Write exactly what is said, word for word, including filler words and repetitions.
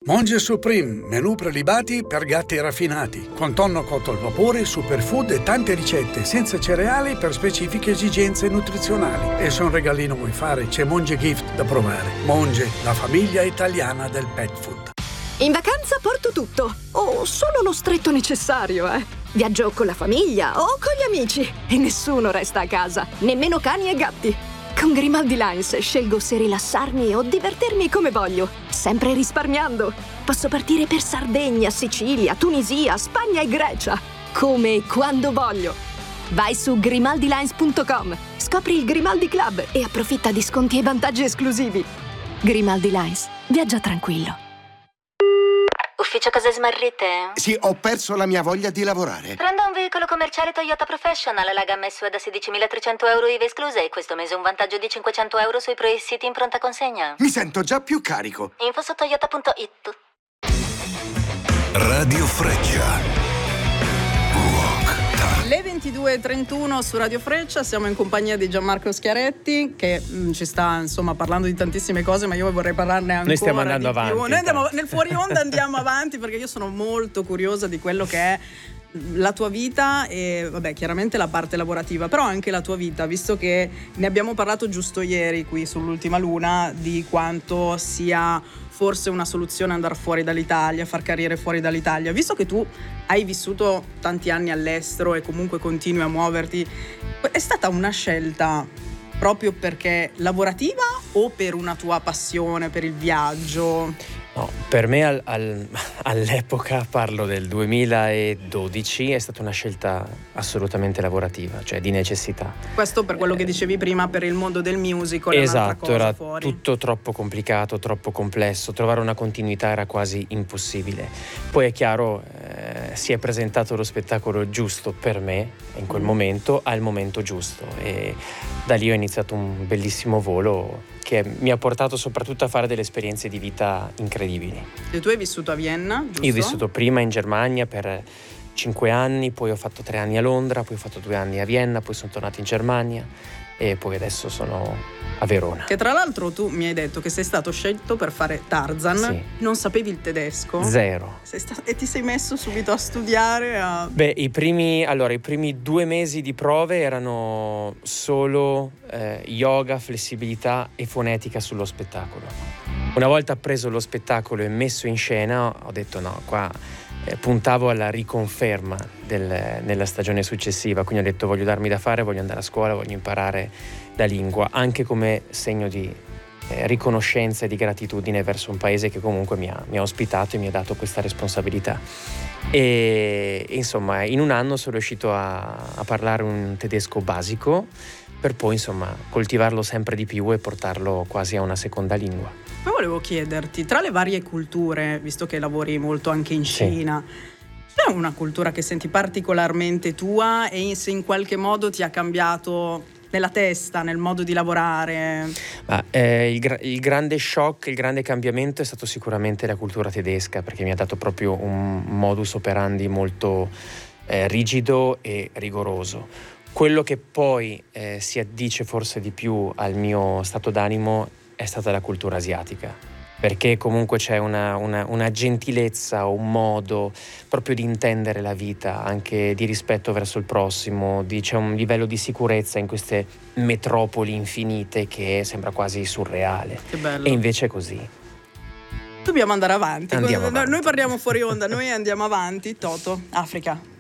Monge Supreme, menù prelibati per gatti raffinati, con tonno cotto al vapore, superfood e tante ricette senza cereali per specifiche esigenze nutrizionali. E se un regalino vuoi fare, c'è Monge Gift da provare. Monge, la famiglia italiana del pet food. In vacanza porto tutto, o solo lo stretto necessario, eh. Viaggio con la famiglia o con gli amici e nessuno resta a casa, nemmeno cani e gatti. Con Grimaldi Lines scelgo se rilassarmi o divertirmi come voglio, sempre risparmiando. Posso partire per Sardegna, Sicilia, Tunisia, Spagna e Grecia, come e quando voglio. Vai su grimaldi lines punto com, scopri il Grimaldi Club e approfitta di sconti e vantaggi esclusivi. Grimaldi Lines, viaggia tranquillo. Ufficio cose smarrite? Sì, ho perso la mia voglia di lavorare. Prenda un veicolo commerciale Toyota Professional, la gamma S U V da sedicimilatrecento euro I V A escluse e questo mese un vantaggio di cinquecento euro sui pre-siti in pronta consegna. Mi sento già più carico. Info su toyota punto it. Radio Freccia. Le ventidue e trentuno su Radio Freccia, siamo in compagnia di Gianmarco Schiaretti che mh, ci sta insomma parlando di tantissime cose, ma io vorrei parlarne ancora. Noi stiamo andando di avanti. Più. Noi andiamo, nel fuori onda andiamo avanti perché io sono molto curiosa di quello che è la tua vita e vabbè chiaramente la parte lavorativa, però anche la tua vita, visto che ne abbiamo parlato giusto ieri qui sull'Ultima Luna di quanto sia forse una soluzione andare fuori dall'Italia, far carriere fuori dall'Italia, visto che tu hai vissuto tanti anni all'estero e comunque continui a muoverti, è stata una scelta proprio perché lavorativa o per una tua passione per il viaggio? No, per me al, al, all'epoca, parlo del duemiladodici, è stata una scelta assolutamente lavorativa, cioè di necessità. Questo per quello che dicevi prima, per il mondo del musical. Esatto, era fuori. Tutto troppo complicato, troppo complesso, trovare una continuità era quasi impossibile. Poi è chiaro, eh, si è presentato lo spettacolo giusto per me in quel mm. momento, al momento giusto, e da lì ho iniziato un bellissimo volo che mi ha portato soprattutto a fare delle esperienze di vita incredibili. E tu hai vissuto a Vienna, giusto? Io ho vissuto prima in Germania per cinque anni, poi ho fatto tre anni a Londra, poi ho fatto due anni a Vienna, poi sono tornato in Germania e poi adesso sono a Verona. Che tra l'altro tu mi hai detto che sei stato scelto per fare Tarzan, sì. Non sapevi il tedesco? Zero. Sei sta- e ti sei messo subito a studiare? A... Beh, i primi, allora, i primi due mesi di prove erano solo eh, yoga, flessibilità e fonetica sullo spettacolo. Una volta preso lo spettacolo e messo in scena ho detto no, qua eh, puntavo alla riconferma del, nella stagione successiva, quindi ho detto voglio darmi da fare, voglio andare a scuola, voglio imparare la lingua, anche come segno di eh, riconoscenza e di gratitudine verso un paese che comunque mi ha, mi ha ospitato e mi ha dato questa responsabilità. E insomma in un anno sono riuscito a, a parlare un tedesco basico per poi insomma coltivarlo sempre di più e portarlo quasi a una seconda lingua. Poi volevo chiederti, tra le varie culture, visto che lavori molto anche in Cina, sì. C'è una cultura che senti particolarmente tua e se in qualche modo ti ha cambiato nella testa, nel modo di lavorare? Ma, eh, il, gra- il grande shock, il grande cambiamento è stato sicuramente la cultura tedesca, perché mi ha dato proprio un modus operandi molto eh, rigido e rigoroso. Quello che poi eh, si addice forse di più al mio stato d'animo è stata la cultura asiatica, perché comunque c'è una, una, una gentilezza, un modo proprio di intendere la vita, anche di rispetto verso il prossimo, di, c'è un livello di sicurezza in queste metropoli infinite che sembra quasi surreale. Che bello. E invece è così. Dobbiamo andare avanti. Andiamo avanti. Noi parliamo fuori onda, noi andiamo avanti. Toto, Africa.